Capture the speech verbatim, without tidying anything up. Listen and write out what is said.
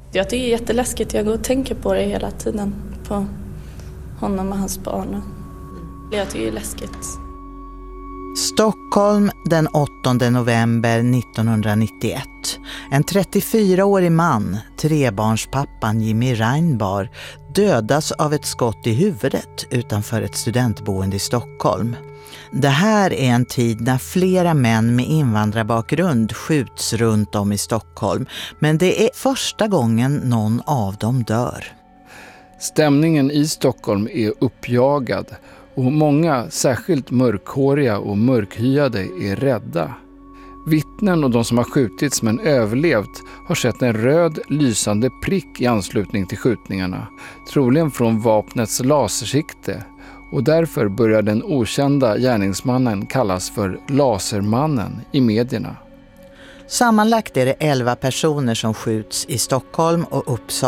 Jag tycker det är jätteläskigt. Jag går och tänker på det hela tiden. På honom och hans barn. Jag tycker det är läskigt. Stockholm den åttonde november nittonhundranittioett. En trettiofyraårig man, trebarnspappan Jimmy Reinbar, dödas av ett skott i huvudet utanför ett studentboende i Stockholm. Det här är en tid när flera män med invandrarbakgrund skjuts runt om i Stockholm, men det är första gången någon av dem dör. Stämningen i Stockholm är uppjagad och många, särskilt mörkhåriga och mörkhyade, är rädda. Vittnen och de som har skjutits men överlevt har sett en röd lysande prick i anslutning till skjutningarna, troligen från vapnets lasersikte, och därför börjar den okända gärningsmannen kallas för Lasermannen i medierna. Sammanlagt är det elva personer som skjuts i Stockholm och Uppsala.